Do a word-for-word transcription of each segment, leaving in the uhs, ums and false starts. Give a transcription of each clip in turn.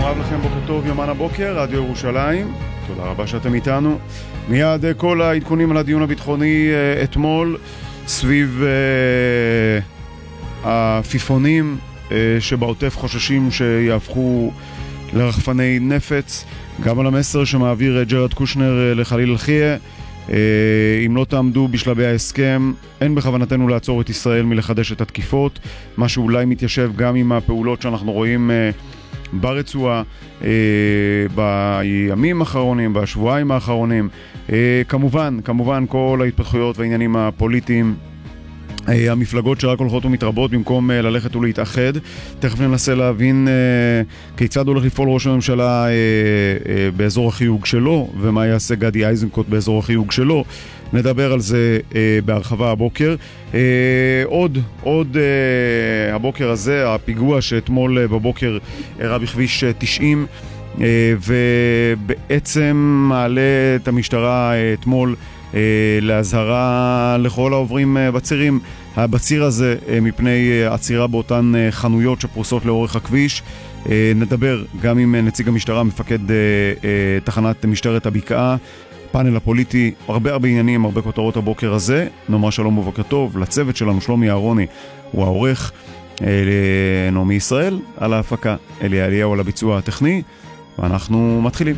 רב לכם, בוקר טוב, יומן הבוקר, רדיו ירושלים. תודה רבה שאתם איתנו. מיד כל העדכונים על הדיון הביטחוני אתמול סביב אה, העפיפונים אה, שבעוטף חוששים שיהפכו לרחפני נפץ, גם על המסר שמעביר ג'רד קושנר לחליל אלחיה. אה, אם לא תעמדו בשלבי ההסכם, אין בכוונתנו לעצור את ישראל מלחדש את התקיפות, מה שאולי מתיישב גם עם הפעולות שאנחנו רואים אה, ברצועה אה, בימים האחרונים, בשבועיים האחרונים. אה, כמובן, כמובן כל ההתפתחויות והעניינים הפוליטיים, אה, המפלגות שרק הולכות ומתרבות במקום אה, ללכת ולהתאחד. תכף ננסה להבין אה, כיצד הולך לפעול ראש הממשלה אה, אה, באזור החיוג שלו, ומה יעשה גדי איזנקוט באזור החיוג שלו. נדבר על זה אה, בהרחבה הבוקר. אה, עוד, עוד אה, הבוקר הזה, הפיגוע שאתמול אה, בבוקר אירע בכביש תשעים, אה, ובעצם מעלה את המשטרה אה, אתמול אה, להזהרה לכל העוברים אה, בצירים, בציר הזה, אה, מפני אה, עצירה באותן אה, חנויות שפרוסות לאורך הכביש. אה, נדבר גם עם נציג המשטרה, מפקד אה, אה, תחנת משטרת הבקעה. פאנל הפוליטי, הרבה הרבה עניינים, הרבה כותרות הבוקר הזה. נאמר שלום ובוקר טוב לצוות שלנו, שלומי אהרוני הוא העורך, לנעמי ישראל על ההפקה, אלי אליהו על הביצוע הטכני, ואנחנו מתחילים.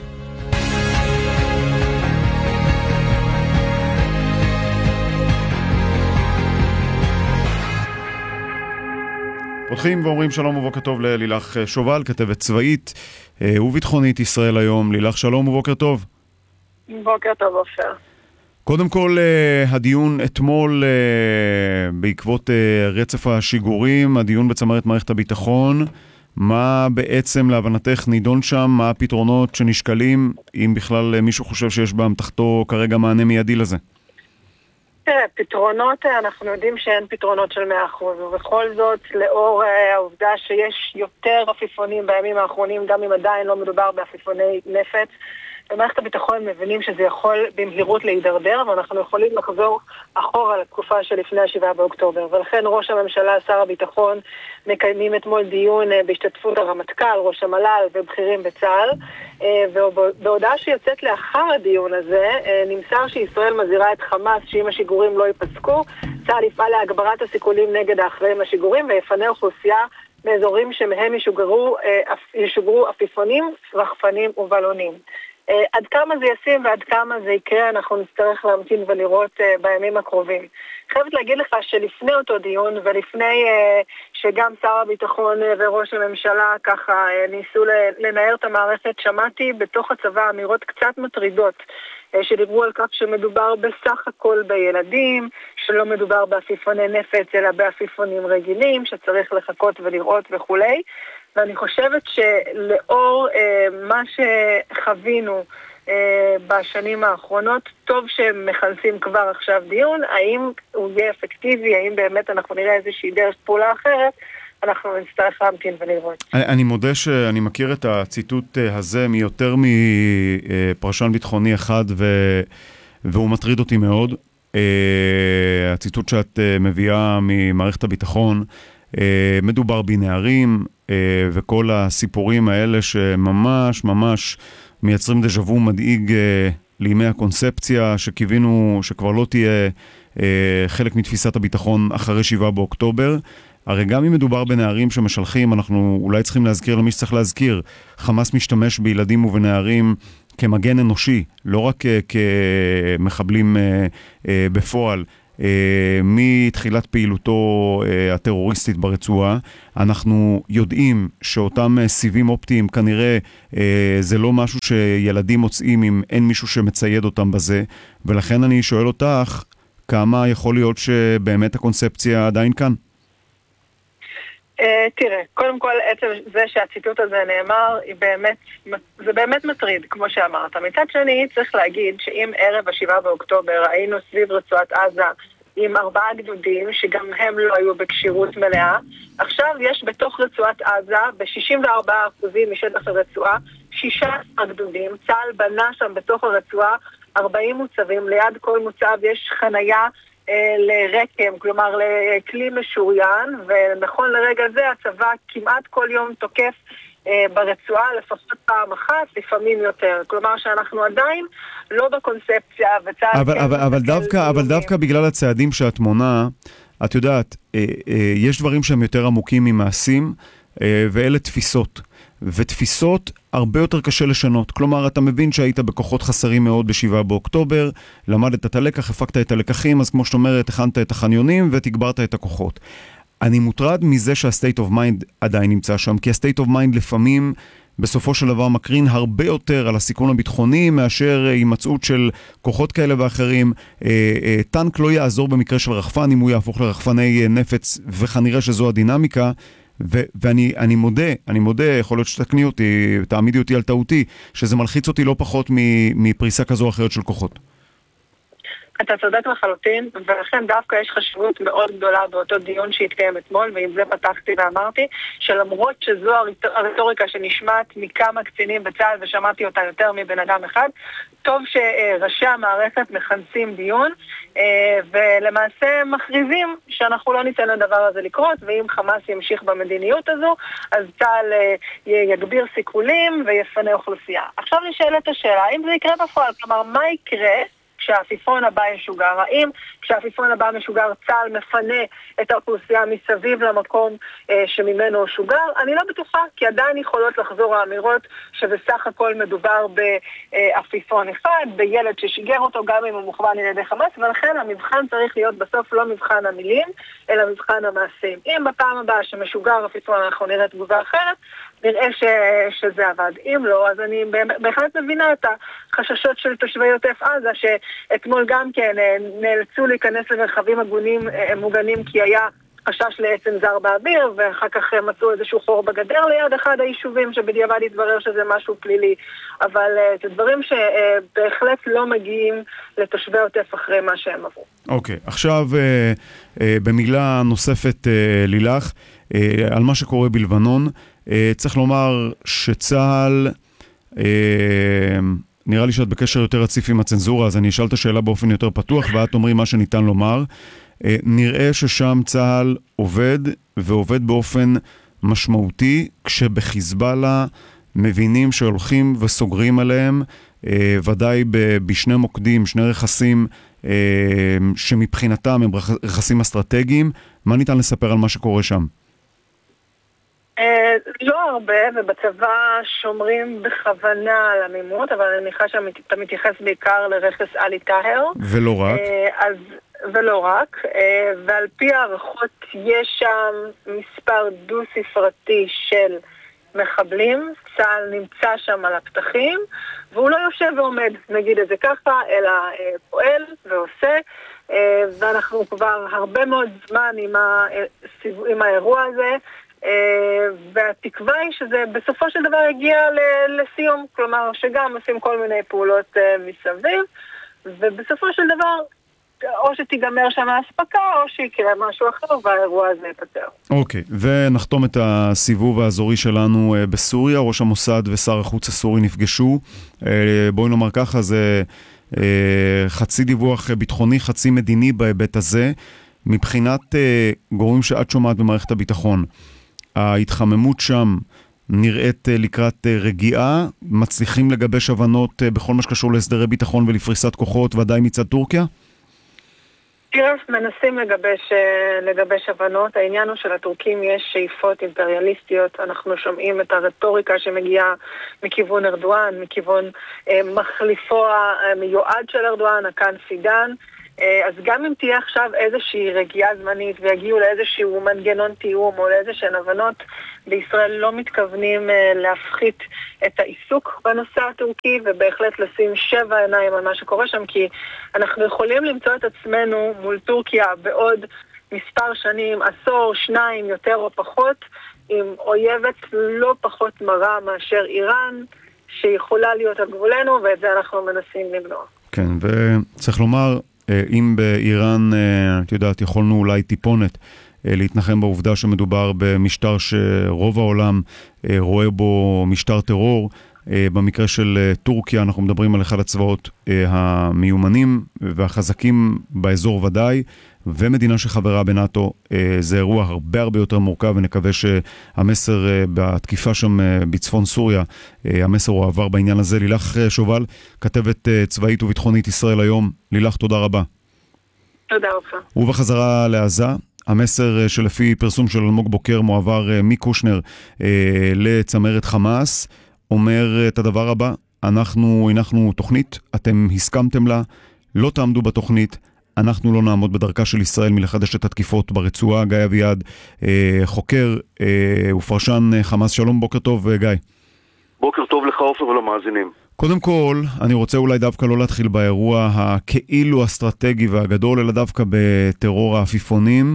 פותחים ואומרים שלום ובוקר טוב ללילך שובל, כתבת צבאית וביטחונית ישראל היום. לילך, שלום ובוקר טוב. בוקר טוב, אופר. קודם כל, הדיון אתמול בעקבות רצף השיגורים, הדיון בצמרת מערכת הביטחון, מה בעצם להבנתך נידון שם, מה הפתרונות שנשקלים, אם בכלל מישהו חושב שיש באמתחתו כרגע מענה מיידי לזה? תראה, פתרונות, אנחנו יודעים שאין פתרונות של מאה אחוז, ובכל זאת, לאור העובדה שיש יותר עפיפונים בימים האחרונים, גם אם עדיין לא מדובר בעפיפוני נפץ, במערכת הביטחון מבינים שזה יכול במהירות להידרדר, ואנחנו יכולים לחזור אחורה לתקופה שלפני השבעה באוקטובר. ולכן ראש הממשלה, שר הביטחון, מקיימים אתמול דיון בהשתתפות הרמטכ"ל, ראש המל"ל ובכירים בצה"ל, ובהודעה שיוצאת לאחר הדיון הזה, נמסר שישראל מזהירה את חמאס שאם השיגורים לא ייפסקו, צה"ל יפעל להגברת הסיכולים נגד האחראים לשיגורים, ויפנה אוכלוסייה באזורים שמהם ישוגרו, ישוגרו עפיפונים, רחפנים ובלונים. עד כמה זה ישים ועד כמה זה יקרה, אנחנו נצטרך להמתין ולראות uh, בימים הקרובים. חייבת להגיד לך שלפני אותו דיון ולפני uh, שגם שר הביטחון uh, וראש הממשלה ככה uh, ניסו לנער את המערכת, שמעתי בתוך הצבא אמירות קצת מטרידות uh, שדיברו על כך שמדובר בסך הכל בילדים, שלא מדובר בעפיפוני נפץ אלא בעפיפונים רגילים, שצריך לחכות ולראות וכולי. ואני חושבת שלאור אה, מה שחווינו אה, בשנים האחרונות, טוב שהם מכנסים כבר עכשיו דיון, האם הוא יהיה אפקטיבי, האם באמת אנחנו נראה איזושהי דרך פעולה אחרת, אנחנו נצטרך להמתין ולראות. אני, אני מודה שאני מכיר את הציטוט הזה מיותר מפרשן ביטחוני אחד, ו, והוא מטריד אותי מאוד. אה, הציטוט שאת מביאה ממערכת הביטחון, אה, מדובר בנערים, וכל הסיפורים האלה שממש ממש מייצרים דז'אוו מדאיג לימי הקונספציה שקיווינו שכבר לא תהיה חלק מתפיסת הביטחון אחרי שבעה באוקטובר. הרי גם אם מדובר בנערים שמשלחים, אנחנו אולי צריכים להזכיר למי שצריך להזכיר, חמאס משתמש בילדים ובנערים כמגן אנושי, לא רק כמחבלים בפועל. מתחילת פעילותו הטרוריסטית ברצועה. אנחנו יודעים שאותם סיבים אופטיים כנראה זה לא משהו שילדים מוצאים אם אין מישהו שמצייד אותם בזה, ולכן אני שואל אותך כמה יכול להיות שבאמת הקונספציה עדיין כאן? תראה, קודם כל עצם זה שהציטוט הזה נאמר, באמת, זה באמת מטריד, כמו שאמרת. מצד שני, צריך להגיד שאם ערב השבעה באוקטובר היינו סביב רצועת עזה עם ארבעה גדודים, שגם הם לא היו בקשירות מלאה, עכשיו יש בתוך רצועת עזה, ב-שישים וארבעה אחוז משטח הרצועה, שישה עשר גדודים. צה"ל בנה שם בתוך הרצועה ארבעים מוצבים, ליד כל מוצב יש חנייה לרקם, כלומר לכלי משוריין, ונכון לרגע זה הצבא כמעט כל יום תוקף ברצועה לפחות פעם אחת, לפעמים יותר. כלומר שאנחנו עדיין לא בקונספציה וצעד... אבל, אבל, אבל, דווקא, אבל דווקא בגלל הצעדים שאת מונה, את יודעת, יש דברים שהם יותר עמוקים ממעשים, ואלה תפיסות. ותפיסות הרבה יותר קשה לשנות. כלומר, אתה מבין שהיית בכוחות חסרים מאוד בשבעה באוקטובר, למדת את הלקח, הפקת את הלקחים, אז כמו שאת אומרת, הכנת את החניונים ותגברת את הכוחות. אני מוטרד מזה שה-state of mind עדיין נמצא שם, כי ה-state of mind לפעמים בסופו של דבר מקרין הרבה יותר על הסיכון הביטחוני מאשר הימצאות של כוחות כאלה ואחרים. טנק לא יעזור במקרה של רחפן אם הוא יהפוך לרחפני נפץ, וכנראה שזו הדינמיקה. ו- ואני אני מודה, אני מודה, יכול להיות שתקני אותי, תעמידי אותי על טעותי, שזה מלחיץ אותי לא פחות מפריסה כזו או אחרת של כוחות. אתה צודק לחלוטין, ולכן דווקא יש חשיבות מאוד גדולה באותו דיון שהתקיים אתמול, ועם זה פתחתי ואמרתי, שלמרות שזו הרטוריקה שנשמעת מכמה קצינים בצה"ל, ושמעתי אותה יותר מבן אדם אחד, טוב שראשי המערכת מכנסים דיון, ולמעשה מכריזים שאנחנו לא ניתן לדבר הזה לקרות, ואם חמאס ימשיך במדיניות הזו, אז צה"ל יגביר סיכולים ויפנה אוכלוסייה. עכשיו נשאלת השאלה, האם זה יקרה בפועל? כלומר, מה יקרה כשהעפיפון הבא ישוגר? האם כשהעפיפון הבא משוגר צה"ל מפנה את האוכלוסייה מסביב למקום אה, שממנו שוגר? אני לא בטוחה, כי עדיין יכולות לחזור האמירות שבסך הכל מדובר בעפיפון אחד, בילד ששיגר אותו גם אם הוא מוכוון על ידי חמאס, ולכן המבחן צריך להיות בסוף לא מבחן המילים, אלא מבחן המעשים. אם בפעם הבאה שמשוגר עפיפון אנחנו נראה תגובה אחרת, נראה ש... שזה עבד. אם לא, אז אני בהחלט מבינה את החששות של תושבי עוטף עזה, שאתמול גם כן נאלצו להיכנס למרחבים מוגנים, מוגנים כי היה חשש לעצם זר באוויר, ואחר כך מצאו איזשהו חור בגדר ליד אחד היישובים, שבדיעבד התברר שזה משהו פלילי. אבל זה דברים שבהחלט לא מגיעים לתושבי עוטף אחרי מה שהם עברו. אוקיי, okay. עכשיו במילה נוספת לילך, על מה שקורה בלבנון, צריך לומר שצה"ל, נראה לי שאת בקשר יותר רציף עם הצנזורה, אז אני אשאל את השאלה באופן יותר פתוח, ואת אומרי מה שניתן לומר. נראה ששם צה"ל עובד, ועובד באופן משמעותי, כשבחיזבאללה מבינים שהולכים וסוגרים עליהם, ודאי בשני מוקדים, שני רכסים, שמבחינתם הם רכסים אסטרטגיים. מה ניתן לספר על מה שקורה שם? לא הרבה, ובצבא שומרים בכוונה על עמימות, אבל אני מניחה שאתה מתייחס בעיקר לרכס אלי טהר. ולא רק. אז, ולא רק. ועל פי הערכות יש שם מספר דו-ספרתי של מחבלים. צה"ל נמצא שם על הפתחים, והוא לא יושב ועומד, נגיד את זה ככה, אלא פועל ועושה. ואנחנו כבר הרבה מאוד זמן עם, ה... עם האירוע הזה, והתקווה היא שזה בסופו של דבר יגיע לסיום, כלומר שגם עושים כל מיני פעולות מסביב, ובסופו של דבר או שתיגמר שם ההספקה או שיקרה משהו אחר והאירוע הזה יפתר. אוקיי, ונחתום את הסיבוב האזורי שלנו בסוריה. ראש המוסד ושר החוץ הסורי נפגשו, בואי נאמר ככה, זה חצי דיווח ביטחוני, חצי מדיני בהיבט הזה. מבחינת גורמים שאת שומעת במערכת הביטחון, ההתחממות שם נראית לקראת רגיעה, מצליחים לגבש הבנות בכל מה שקשור להסדרי ביטחון ולפריסת כוחות, ודאי מצד טורקיה? תראה, מנסים לגבש, לגבש הבנות. העניין הוא שלטורקים יש שאיפות אימפריאליסטיות. אנחנו שומעים את הרטוריקה שמגיעה מכיוון ארדואן, מכיוון אה, מחליפו המיועד של ארדואן, הכאן פידן. אז גם אם תהיה עכשיו איזושהי רגיעה זמנית ויגיעו לאיזשהו מנגנון תיאום או לאיזשהן הבנות, בישראל לא מתכוונים להפחית את העיסוק בנושא הטורקי, ובהחלט לשים שבע עיניים על מה שקורה שם, כי אנחנו יכולים למצוא את עצמנו מול טורקיה בעוד מספר שנים, עשור, שניים, יותר או פחות, עם אויבת לא פחות מרה מאשר איראן, שיכולה להיות על גבולנו, ואת זה אנחנו מנסים למנוע. כן, וצריך לומר, אם באיראן, את יודעת, יכולנו אולי טיפונת להתנחם בעובדה שמדובר במשטר שרוב העולם רואה בו משטר טרור, במקרה של טורקיה אנחנו מדברים על אחד הצבאות המיומנים והחזקים באזור ודאי, ומדינה שחברה בנאטו, זה אירוע הרבה הרבה יותר מורכב, ונקווה שהמסר בתקיפה שם בצפון סוריה, המסר הוא עבר בעניין הזה. לילך שובל, כתבת צבאית וביטחונית ישראל היום, לילך, תודה רבה. תודה רבה. ובחזרה לעזה, המסר שלפי פרסום של אלמוג בוקר מועבר מקושנר לצמרת חמאס, אומר את הדבר הבא: אנחנו הנחנו תוכנית, אתם הסכמתם לה, לא תעמדו בתוכנית, אנחנו לא נעמוד בדרכה של ישראל מלחדש את התקיפות ברצועה. גיא אביעד, חוקר ופרשן חמאס, שלום, בוקר טוב גיא. בוקר טוב לך עופר ולמאזינים. קודם כל, אני רוצה אולי דווקא לא להתחיל באירוע הכאילו אסטרטגי והגדול, אלא דווקא בטרור העפיפונים,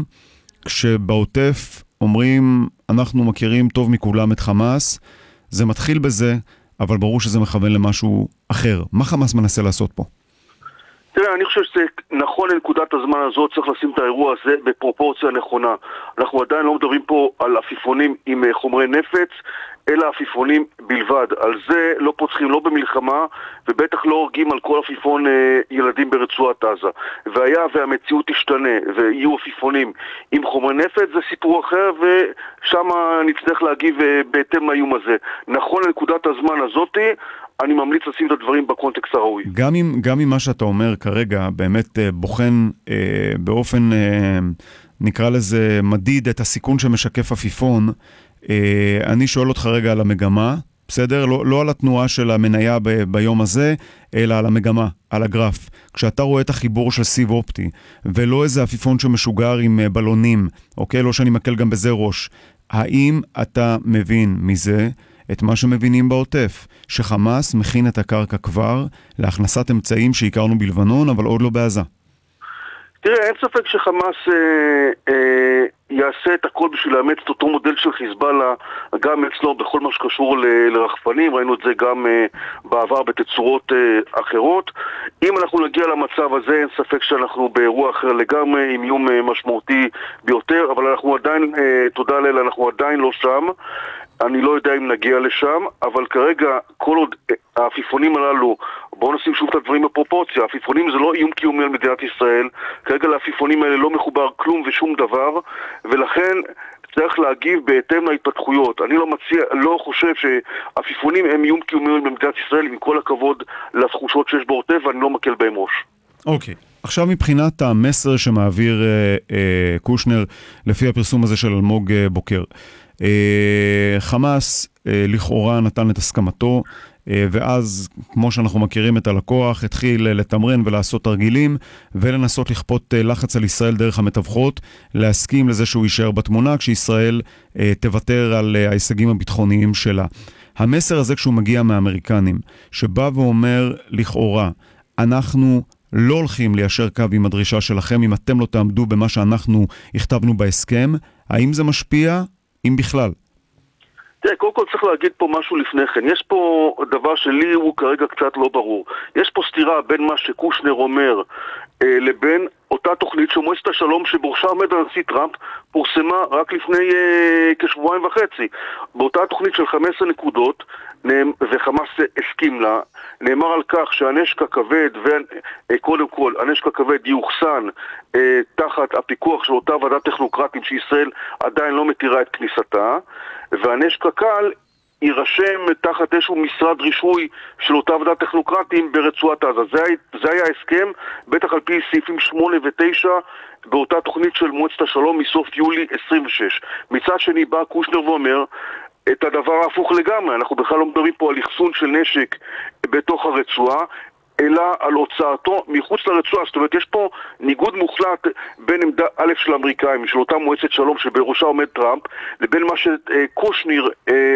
כשבעוטף אומרים, אנחנו מכירים טוב מכולם את חמאס, זה מתחיל בזה, אבל ברור שזה מכוון למשהו אחר. מה חמאס מנסה לעשות פה? תראה, אני חושב שזה נכון לנקודת הזמן הזאת, צריך לשים את האירוע הזה בפרופורציה נכונה. אנחנו עדיין לא מדברים פה על עפיפונים עם חומרי נפץ, אלא עפיפונים בלבד. על זה לא פוצחים, לא במלחמה, ובטח לא הורגים על כל עפיפון אה, ילדים ברצועת עזה. והיה והמציאות תשתנה, ויהיו עפיפונים עם חומרי נפץ, זה סיפור אחר, ושם נצטרך להגיב אה, בהתאם לאיום הזה. נכון לנקודת הזמן הזאת, אני ממליץ לשים את הדברים בקונטקסט הראוי. גם אם, גם אם מה שאתה אומר כרגע באמת אה, בוחן אה, באופן, אה, נקרא לזה, מדיד את הסיכון שמשקף עפיפון, אה, אני שואל אותך רגע על המגמה, בסדר? לא, לא על התנועה של המניה ב, ביום הזה, אלא על המגמה, על הגרף. כשאתה רואה את החיבור של סיב אופטי, ולא איזה עפיפון שמשוגר עם אה, בלונים, אוקיי? לא שאני מקל גם בזה ראש. האם אתה מבין מזה את מה שמבינים בעוטף, שחמאס מכין את הקרקע כבר להכנסת אמצעים שהכרנו בלבנון, אבל עוד לא בעזה? תראה, אין ספק שחמאס אה, אה, יעשה את הכל בשביל לאמץ את אותו מודל של חיזבאללה, גם אצלו בכל מה שקשור ל- לרחפנים, ראינו את זה גם אה, בעבר בתצורות אה, אחרות. אם אנחנו נגיע למצב הזה, אין ספק שאנחנו באירוע אחר לגמרי, עם איום אה, משמעותי ביותר, אבל אנחנו עדיין, אה, תודה לאל, אנחנו עדיין לא שם. אני לא יודע אם נגיע לשם, אבל כרגע כל עוד העפיפונים הללו, בואו נשים שוב את הדברים בפרופורציה, העפיפונים זה לא איום קיומי על מדינת ישראל, כרגע לעפיפונים האלה לא מחובר כלום ושום דבר, ולכן צריך להגיב בהתאם להתפתחויות. אני לא מציע, לא חושב שעפיפונים הם איום קיומי על מדינת ישראל, עם כל הכבוד לתחושות שיש בעוטף, ואני לא מקל בהם ראש. אוקיי. Okay. עכשיו מבחינת המסר שמעביר אה, אה, קושנר, לפי הפרסום הזה של אלמוג אה, בוקר, אה, חמאס אה, לכאורה נתן את הסכמתו, אה, ואז כמו שאנחנו מכירים את הלקוח, התחיל לתמרן ולעשות תרגילים, ולנסות לכפות אה, לחץ על ישראל דרך המתווכות, להסכים לזה שהוא יישאר בתמונה, כשישראל אה, תוותר על אה, ההישגים הביטחוניים שלה. המסר הזה כשהוא מגיע מהאמריקנים, שבא ואומר לכאורה, אנחנו לא הולכים ליישר קו עם הדרישה שלכם, אם אתם לא תעמדו במה שאנחנו הכתבנו בהסכם, האם זה משפיע? אם בכלל. תראה, קודם כל צריך להגיד פה משהו לפני כן. יש פה דבר שלי הוא כרגע קצת לא ברור. יש פה סתירה בין מה שקושנר אומר אה, לבין אותה תוכנית שמועצת השלום שבראשה עומד הנשיא טראמפ פורסמה רק לפני אה, כשבועיים וחצי. באותה תוכנית של חמש עשרה נקודות, וחמאס הסכים לה, נאמר על כך שהנשק הכבד, וקודם כל הנשק הכבד יוחסן אה, תחת הפיקוח של אותה ועדת טכנוקרטים שישראל עדיין לא מתירה את כניסתה, והנשק הקל יירשם תחת איזשהו משרד רישוי של אותה ועדת טכנוקרטים ברצועת עזה. זה, זה היה הסכם, בטח על פי סעיפים שמונה ותשע באותה תוכנית של מועצת השלום מסוף יולי עשרים ושש. מצד שני בא קושנר ואומר את הדבר ההפוך לגמרי, אנחנו בכלל לא מדברים פה על אחסון של נשק בתוך הרצועה, אלא על הוצאתו מחוץ לרצועה. זאת אומרת, יש פה ניגוד מוחלט בין עמדה א' של האמריקאים, של אותה מועצת שלום שבראשה עומד טראמפ, לבין מה שקושניר,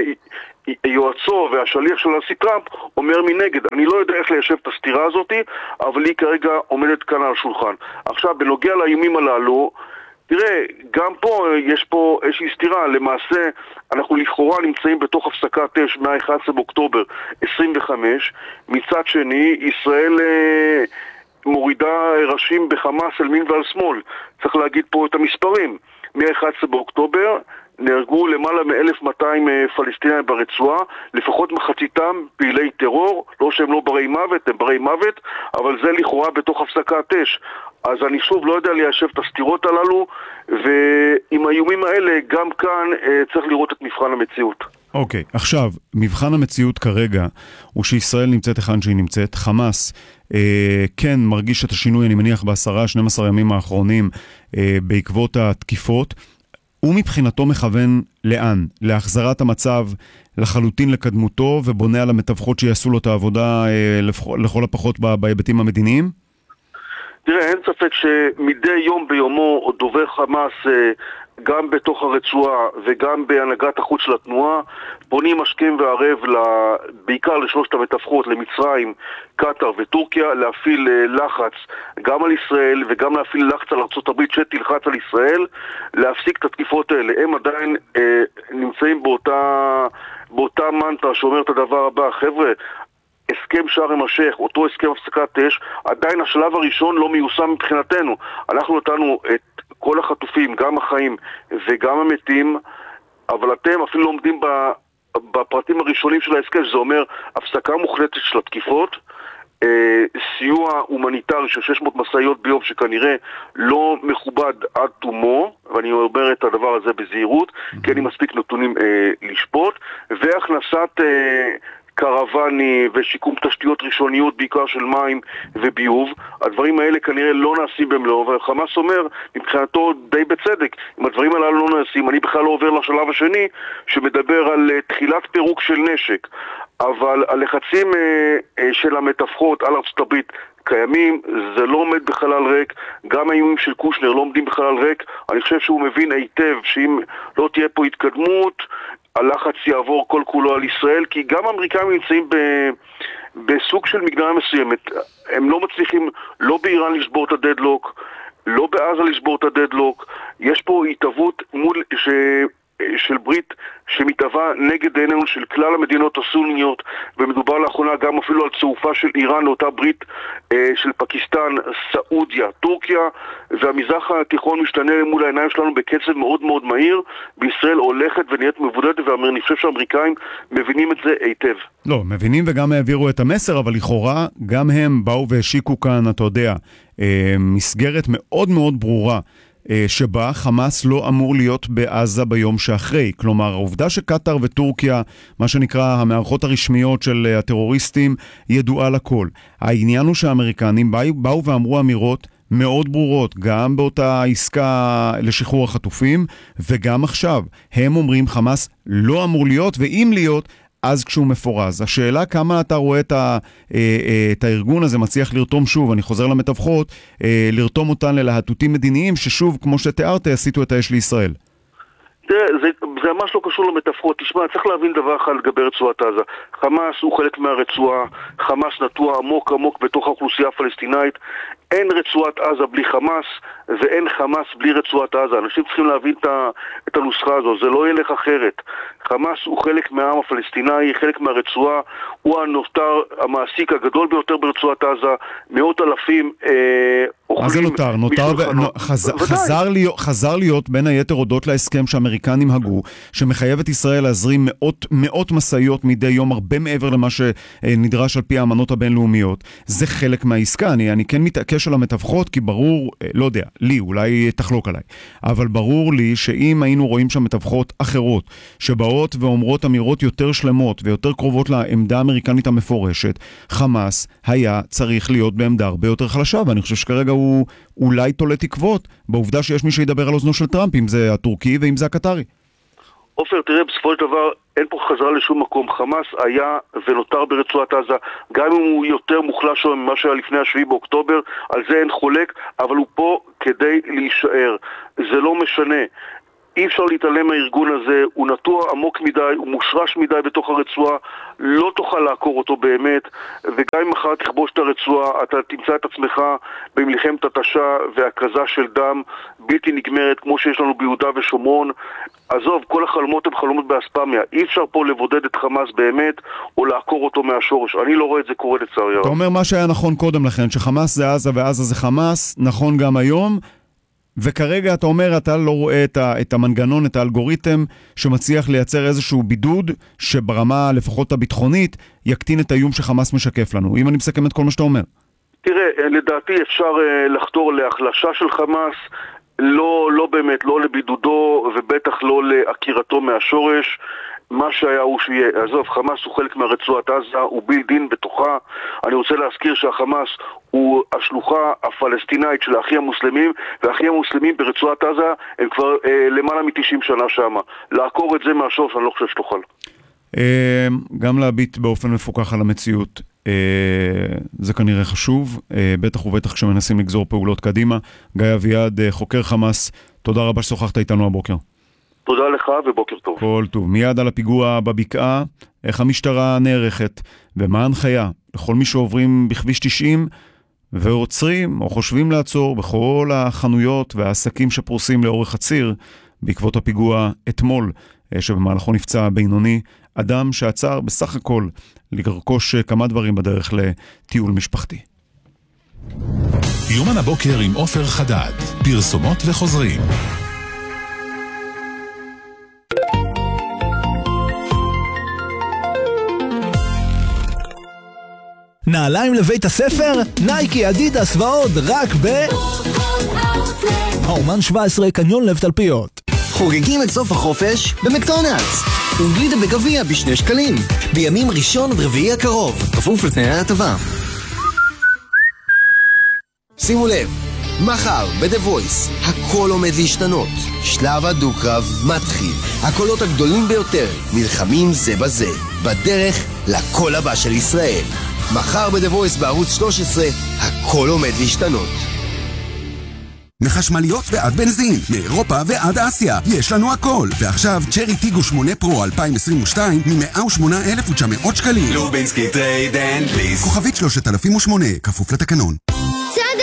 יועצו והשליח של הנשיא טראמפ, אומר מנגד. אני לא יודע איך ליישב את הסתירה הזאת, אבל היא כרגע עומדת כאן על השולחן. עכשיו, בנוגע לאיומים הללו, תראה, גם פה יש פה איזושהי סתירה. למעשה, אנחנו לכאורה נמצאים בתוך הפסקת אש מה-אחד עשר באוקטובר עשרים וחמש. מצד שני, ישראל אה, מורידה ראשים בחמאס על מין ועל שמאל. צריך להגיד פה את המספרים. מה-אחד עשר באוקטובר נהרגו למעלה מ-אלף ומאתיים פלסטינאים ברצועה, לפחות מחציתם פעילי טרור, לא שהם לא ברי מוות, הם ברי מוות, אבל זה לכאורה בתוך הפסקת אש. אז אני שוב לא יודע ליישב את הסתירות הללו, ועם האיומים האלה גם כאן צריך לראות את מבחן המציאות. אוקיי, okay, עכשיו, מבחן המציאות כרגע הוא שישראל נמצאת היכן שהיא נמצאת. חמאס אה, כן מרגיש את השינוי, אני מניח, בעשרה, שנים עשר ימים האחרונים אה, בעקבות התקיפות. הוא מבחינתו מכוון לאן? להחזרת המצב לחלוטין לקדמותו, ובונה על המתווכות שיעשו לו את העבודה אה, לכל הפחות בהיבטים המדיניים? תראה, אין ספק שמדי יום ביומו דובר חמאס אה, גם בתוך הרצועה וגם בהנהגת החוץ של התנועה פונים השכם וערב בעיקר לשלושת המתווכות, למצרים, קטר וטורקיה, להפעיל לחץ גם על ישראל וגם להפעיל לחץ על ארצות הברית שתלחץ על ישראל להפסיק את התקיפות האלה. הם עדיין אה, נמצאים באותה, באותה מנטרה שאומר את הדבר הבא: חבר'ה, הסכם שארם א-שייח, אותו הסכם הפסקת אש, עדיין השלב הראשון לא מיושם מבחינתנו. אנחנו נתנו את כל החטופים, גם החיים וגם המתים, אבל אתם אפילו לא עומדים בפרטים הראשונים של ההסכם, שזה אומר הפסקה מוחלטת של התקיפות, סיוע הומניטרי של שש מאות משאיות ביום שכנראה לא מכובד עד תומו, ואני אומר את הדבר הזה בזהירות, כי אני מספיק נתונים לשפוט, והכנסת קרוואני ושיקום תשתיות ראשוניות בעיקר של מים וביוב. הדברים האלה כנראה לא נעשים במלואו, וחמאס אומר מבחינתו די בצדק, אם הדברים האלה לא נעשים, אני בכלל לא עובר לשלב השני שמדבר על תחילת פירוק של נשק. אבל הלחצים של המתווכות על ארצות הברית קיימים, זה לא עומד בחלל ריק, גם האיומים של קושנר לא עומדים בחלל ריק. אני חושב שהוא מבין היטב שאם לא תהיה פה התקדמות, הלחץ יעבור כל כולו על ישראל, כי גם האמריקאים נמצאים ב... בסוג של מגננה מסוימת. הם לא מצליחים לא באיראן לשבור את הדדלוק, לא בעזה לשבור את הדדלוק. יש פה התאבות מול ש... של ברית שמתאבה נגד עינינו של כלל המדינות הסוניות, ומדובר לאחרונה גם אפילו על צעופה של איראן לאותה ברית אה, של פקיסטן, סעודיה, טורקיה, והמזרח התיכון משתנה מול העיניים שלנו בקצב מאוד מאוד מהיר. בישראל הולכת ונהיית מבודדת, ואני חושב שהאמריקאים מבינים את זה היטב. לא, מבינים וגם העבירו את המסר, אבל לכאורה גם הם באו והשיקו כאן, אתה יודע, אה, מסגרת מאוד מאוד ברורה, שבה חמאס לא אמור להיות בעזה ביום שאחרי. כלומר, העובדה שקטר וטורקיה, מה שנקרא המערכות הרשמיות של הטרוריסטים, ידועה לכל. העניין הוא שהאמריקנים באו ואמרו אמירות מאוד ברורות, גם באותה עסקה לשחרור החטופים, וגם עכשיו. הם אומרים חמאס לא אמור להיות, ואם להיות, אז כשהוא מפורז. השאלה כמה אתה רואה את, ה, את הארגון הזה מצליח לרתום שוב, אני חוזר למתווכות, לרתום אותן ללהטוטים מדיניים, ששוב, כמו שתיארת, עשיתו את האש לישראל. תראה, זה, זה ממש לא קשור למתווכות. תשמע, צריך להבין דבר אחד לגבי רצועת עזה. חמאס הוא חלק מהרצועה, חמאס נטוע עמוק עמוק בתוך האוכלוסייה הפלסטינאית. אין רצועת עזה בלי חמאס, ואין חמאס בלי רצועת עזה. אנשים צריכים להבין את הנוסחה הזו, זה לא ילך אחרת. חמאס הוא חלק מהעם הפלסטיני, חלק מהרצועה, הוא הנותר המעסיק הגדול ביותר ברצועת עזה, מאות אלפים אה, אוכלים. מה זה נותר? נותר ו... חז... חזר, להיות, חזר להיות בין היתר הודות להסכם שהאמריקנים הגו, שמחייב את ישראל להזרים מאות, מאות מסעיות מדי יום, הרבה מעבר למה שנדרש על פי האמנות הבינלאומיות. זה חלק מהעסקה. אני, אני כן מתעקש על המתווכות, כי ברור, לא יודע, לי, אולי תחלוק עליי, אבל ברור לי שאם היינו רואים שם מתווכות אחרות, שבאות ואומרות אמירות יותר שלמות ויותר קרובות לעמדה האמריקנית המפורשת, חמאס היה צריך להיות בעמדה הרבה יותר חלשה, ואני חושב שכרגע הוא אולי תולה תקוות בעובדה שיש מי שידבר על אוזנו של טראמפ, אם זה הטורקי ואם זה הקטרי. עופר, תראה, בסופו של דבר אין פה חזרה לשום מקום. חמאס היה ונותר ברצועת עזה, גם אם הוא יותר מוחלש ממה שהיה לפני השביעי באוקטובר, על זה אין חולק, אבל הוא פה כדי להישאר. זה לא משנה. אי אפשר להתעלם מהארגון הזה, הוא נטוע עמוק מדי, הוא מושרש מדי בתוך הרצועה, לא תוכל לעקור אותו באמת, וגם אם מחר תכבוש את הרצועה, אתה תמצא את עצמך במלחמת התשה והקרזה של דם בלתי נגמרת, כמו שיש לנו ביהודה ושומרון. עזוב, כל החלומות הם חלומות באספמיה. אי אפשר פה לבודד את חמאס באמת, או לעקור אותו מהשורש. אני לא רואה את זה קורה לצערי. אתה אומר מה שהיה נכון קודם לכן, שחמאס זה עזה ועזה זה חמאס, נכון גם היום, וכרגע אתה אומר, אתה לא רואה את, ה, את המנגנון, את האלגוריתם, שמצליח לייצר איזשהו בידוד, שברמה לפחות הביטחונית, יקטין את האיום שחמאס משקף לנו. אם אני מסכם את כל מה שאתה אומר. תראה, לדעתי אפשר לחתור להחלשה של חמאס, לא, לא באמת, לא לבידודו ובטח לא להכירתו מהשורש. מה שהיה הוא שיהיה. עזוב, חמאס הוא חלק מהרצועת עזה, הוא בילדין בתוכה. אני רוצה להזכיר שהחמאס הוא השלוחה הפלסטינאית של האחים המוסלמים, והאחים המוסלמים ברצועת עזה הם כבר אה, למעלה מ-תשעים שנה שמה. לעקור את זה מהשורש אני לא חושב שתוכל. אה, גם להביט באופן מפוקח על המציאות. אה, זה כנראה חשוב, אה, בטח ובטח כשמנסים לגזור פעולות קדימה. גיא אביעד, אה, חוקר חמאס, תודה רבה ששוחחת איתנו הבוקר. תודה לך ובוקר טוב. כל טוב. מיד על הפיגוע בבקעה, איך המשטרה נערכת ומה ההנחיה לכל מי שעוברים בכביש תשעים ועוצרים או חושבים לעצור בכל החנויות והעסקים שפרוסים לאורך הציר בעקבות הפיגוע אתמול, שבמהלכו נפצע בינוני אדם שעצר בסך הכל לרכוש כמה דברים בדרך לטיול משפחתי. יומן הבוקר עם עופר חדד, פרסומות וחוזרים. נעליים לבית הספר? נייקי, אדידס ועוד, רק ב... האומן שבע עשרה, קניון לב תלפיות. חוגגים את סוף החופש במקדונלדס. וגלידה בגביע בשני שקלים. בימים ראשון עד רביעי הקרוב. כפוף לתנאי ההטבה. שימו לב, מחר ב-The Voice הכל עומד להשתנות. שלב הדו-קרב מתחיל. הקולות הגדולים ביותר נלחמים זה בזה. בדרך לקול הבא של ישראל. מחר ב-The Voice בערוץ שלוש עשרה, הכל עומד להשתנות. מחשמליות ועד בנזין, מאירופה ועד אסיה, יש לנו הכל. ועכשיו צ'רי טיגו שמונה פרו אלפיים עשרים ושתיים מ-מאה ושמונה אלף ותשע מאות שקלים. לובינסקי טרייד אנד ליסט. כוכבית שלושת אלפים ושמונה, כפוף לתקנון.